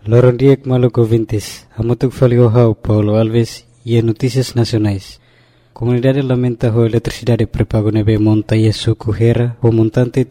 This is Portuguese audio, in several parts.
Lorondiek Maluco Vintes, Hamutuk Faliohau, Paulo Alves e Notícias Nacionais. Comunidade lamenta a eletricidade pré-pago nebe monta e suco Hera, o montante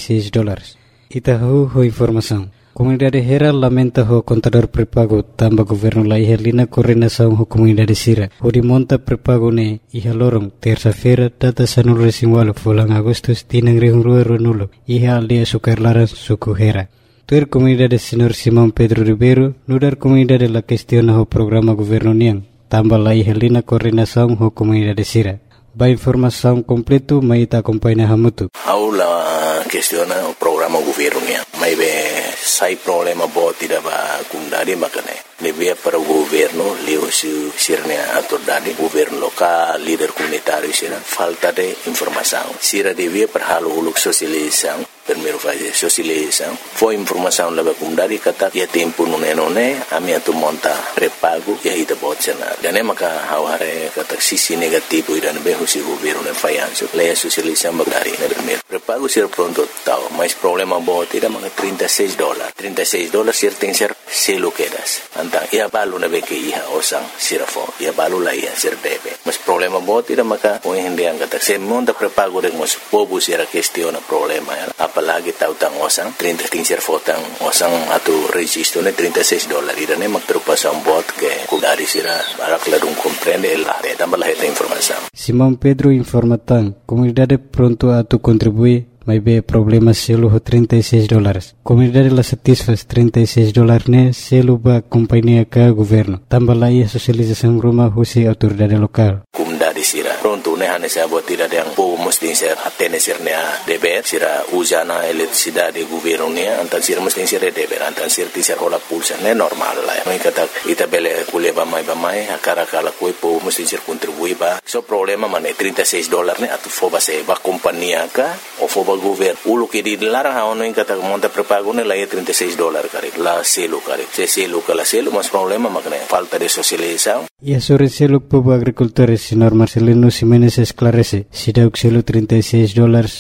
$36. Itahu ho informação. Comunidade Hera lamenta o contador pré-pago tamba governo la ihelina coordenação ho comunidade Sira. O de monta pré-pago ne iha lorong terça-feira data sanul resinwalo fulang Agustus tinang rehungrua ronulo iha aldea Sukarlaran suku Hera. Tuer comunidade Senhor Simão Pedro Ribeiro nudar comunidade la questiona o programa governo niang tamba la ihelina coordenação ho comunidade Sira. Ba informação completo maita acompanha hamutu. Aula questiona o programa governo niang. Mai be sai problema bo tidak ba kundari makane. Lebih para governo leo sirnya atordade governo lokal líder comunitário sira falta de informação. Sira devia para halo uluk sosialização. Primeiro fazer socialização. Foi informação lá kundari kata ya tempo nune ami atu monta pré-pago ya ita botsena. Dan maka haware kata sisi negativo iran be husi governo ne fayanso. Leia socialização bagari na primeiro. Pré-pago sira pronto tal, mas problema bo tira maka $36. $36 sir tem ser selo quedas. Antang ia balu na be ke iha osang sirafo. Ia balu la ia sir debe. Mas problema bo tira maka o hindi ang kata se monta pré-pago de mas povo sira questiona problema ya. Apalagi tautang osang 30 tinser fotang osang atu registro ne $36 irane magpreocupação bot que kudari sira para clarung compreende la tambah esta informação. Simão Pedro informa tan comunidade pronto a tu contribuir mas be problema selo ho $36. Comunidade la satisfaz $36 ne selo ba companhia ka governo. Tambah la ia socialização rumah husi autoridade lokal. Comunidade sira pronto ne hane sa bot tidak yang po mesti ser atene sirnya deber sira usana eletricidade governo ne antan sira mesti ser deber antan sir ti ser hola pulsa ne normal la. Mai kata ita bele kuleba mai akara kala ko po mesti ser contribui ba. So problema mane $36 ne atu foba se ba companhia ka o foba governo ulo que dilarang haono in kata monta pré-pago ne la $36 kare la selo kare se selo kala selo mas problema makne falta de socialização. E sobre selo povo agricultores senhor Marcelino Ximenes esclarece si dauk selo $36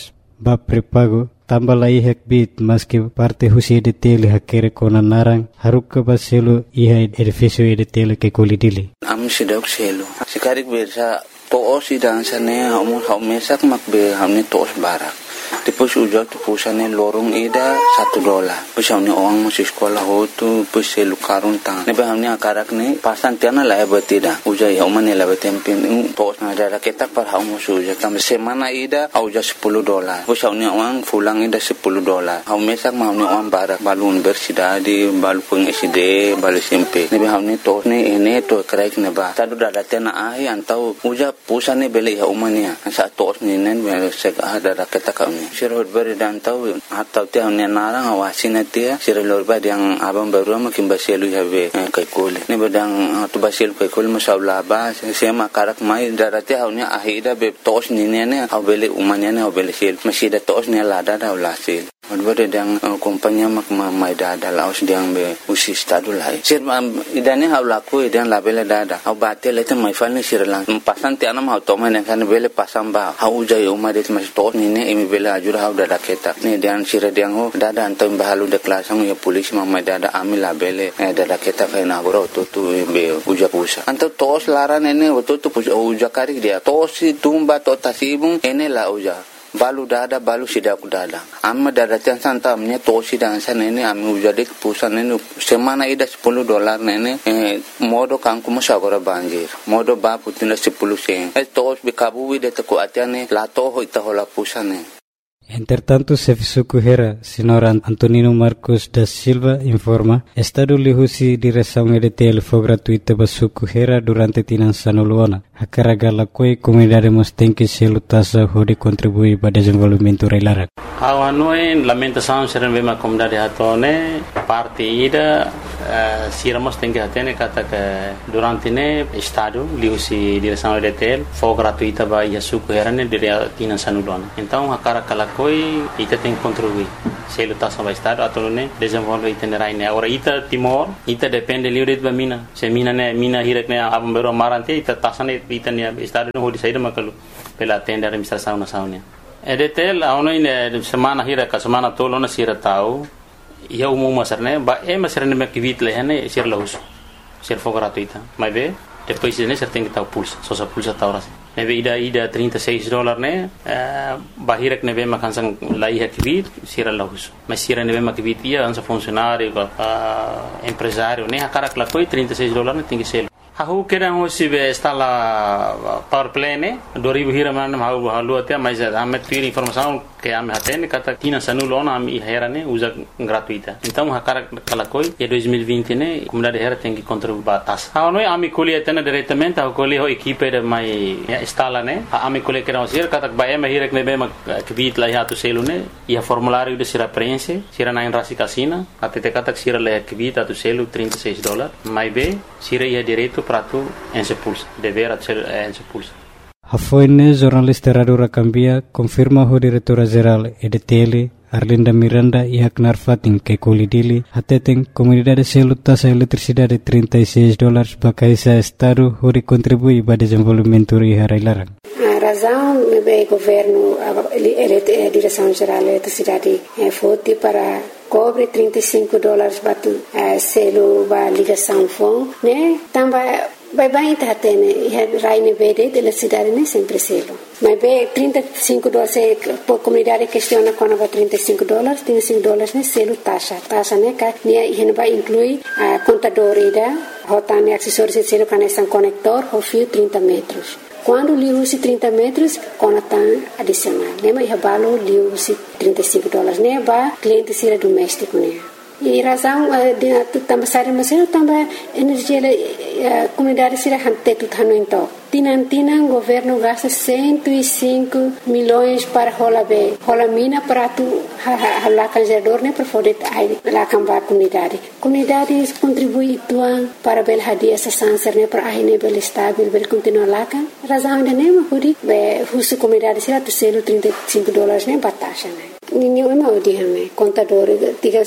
ba pré-pago tambah la ihek bit mas que parte husi de tele hakere kona narang haruk ba selo iha edifício de tele que kolidili am si dauk selo sikarik bersa to si dan sane hamu mesak makbe hamni tos barak. Tipos ujak tipusane lorong ida $1. Pus hamni orang masih sekolah hotu pus selu karun tang. Nebe hamni akarak ne pasan tiana la betida. Ujak yaumane la betempin tos na ada ketak par hamu ujak tam semana ida auja $10. Pus hamni orang fulang ida $10. Hamu mesak hamni orang barak balun bersida di balu peng SD balu SMP. Nebe hamni tos ne ene to kraik ne ba. Tadu dada tena ai antau ujak pusane beli yaumania. Sa tos ne nen sek ada ketak sirhot beri dan tahu atau tiang ni narang awasin dia sirhot beri yang abang baru makin baselu habe kaikoli ni bedang tu baselu kaikoli masalah bah sema karak mai darati haunya ahida be tos ni ne abele umanya ne abele sel masih ada tos ni lada dah ulasil Odbere yang kompanya mak mai dada laos diang be usi stadu lai. Sir idane hau laku idan labele dada. Hau bate lete mai falni sirlang. Pasan ti anam hau toma ne kan bele pasam ba. Hau jai umadet mas to ni ne imi bele ajur hau dada ketak. Ni dian sir diang ho dada antam bahalu de klasang ya polisi mai dada ami labele dada ketak na goro tu be uja pusa. Antam tos laran ene tu uja kari dia. Tosi tumba to tasibung ene la uja. Balu dada balu sidak dada amma dada tian santa amnya tosi dan sana ini ami ujadik pusan ini semana ida $10 nene modo kangku masagora banjir modo ba putina 10 sen tos bikabu wide te ko atiane lato ho ita hola pusane. Entretanto, Serviço Correira, senhor Antonino Marcos da Silva informa, Estado lihusi direção EDTL foi gratuita para Correira durante Tinançano Luana. A carga la comunidade mostém que se lutassa pode contribuir para o desenvolvimento reilara. Awan lamentação serem bem a comunidade hatone parte ida siramos tem que atene kata que durante ne Estado lihusi direção EDTL foi gratuita para Yasu Correira ne dire Tinançano Luana. Então a carga koi ita tem contribuir se lutação vai Estado atau ne desenvolver itinerário ne agora ita Timor ita depende livre de mina se mina hirek ne abam bero marante ita tasane ita ne Estado no hodi saída makalu pela tenda administração nacional EDTL aono ine semana hirek semana tolo na sira tau ia umum masarne ba masarne me kivit lehane sir lahus sir for gratuita mas be depois ne ser tem que estar pulsa só sa pulsa tá ora neve ida $36 ne bahirek neve makansang lai kivit sir lahus mas sir neve makivit ia ansa funcionário empresário ne hakara kla koi $36 ne tem que ser Aku kira hosi be instala power play ne 2000 hira man halu até mas ame ter informação que ame hatene kata tina sanulona ame hera ne usa gratuita então hakara kala koi e 2020 ne comunidade hera tem que contribuir batas não ame colhe atena diretamente a colhe ho equipe de mai instala ne ame colhe que não ser kata ba ame hira ne be ma kvit la ya tu selu ne ia formulário de sira prense sira na rasi casina até te kata sira le kvit tu selu $36 mai be sira ia direito prato en sepulsa dever en sepulsa Hafoine jornalista Radura Cambia confirma o diretora-geral EDTL Arlinda Miranda e Haknar Fatin que colidili atetem comunidade selo taxa eletricidade $36 para caisa estado onde contribui para desenvolvimento e harailarang. A razão é o governo a direção geral da eletricidade foi para cobre $35 para selo para ligação phone né também vai tá tendo raine verde de eletricidade né sempre selo mas be $35 por comunidade questiona quando vai $35 né selo taxa né que né vai incluir a contador ida rotane acessórios de selo conexão conector ou fio 30 metros quando lhe usa 30 metros conectam adicional né mas valo lhe usa $35 né para cliente sira doméstico né e razão de também sair mas também energia comunidade sira hante tudo então Tinan governo gasta 105 milhões para rola mina para tu lá canjador né para poder lá cambar comunidade contribui tuan para bel hadia essa sanser né para aí né bel estável bel continuar lá kan razão de né huri be husu comunidade será tu selo $35 né batasha né ninguém não diame contador diga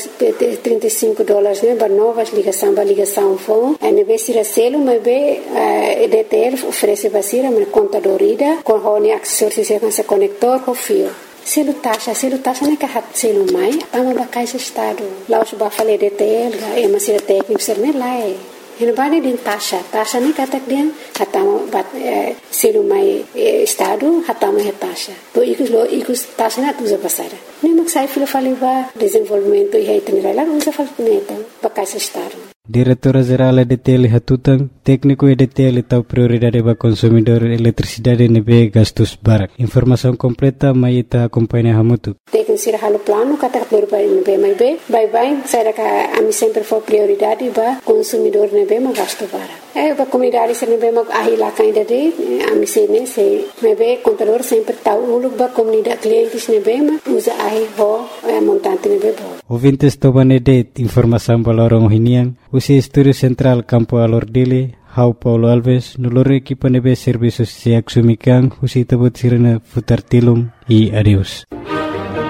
$35 né para novas ligação phone né be será selo mas be EDTL oferece basira mas contador ida com hone acessórios se conector com fio selo taxa né que hat selo mai ama bacais estado lá os ba falei EDTL é mas será técnico ser né lá Ele bade din taxa ni katak dia hatama bat selu mai estado hatama he taxa. To ikus taxa na tuza pasara. Ni maksai filo faliba desenvolvimento e itinerário usa falpuneta bakais estado. Diretora-Geral EDTL Hatutang, técnico EDTL tahu prioridade para consumidor eletricidade nebe gastos barak. Informação completa mai ita acompanha hamutu. Técnico sira halo plano kata prioridade nebe mai be, bye saya ka ami sempre for prioridade para consumidor nebe ma gasto barak. Para comunidade sira nebe ma ahila kainda de ami sene se nebe contador sempre tahu uluk ba comunidade clientes nebe ma usa ahi ho montante nebe bo. Ouvintes tobane de informação balorong hinian. Usi Estúdio Central Campo Alordili, Hau Paulo Alves, nulore equipa nebe serviços se axumikan, usi tabut sirena futar tilum e adeus.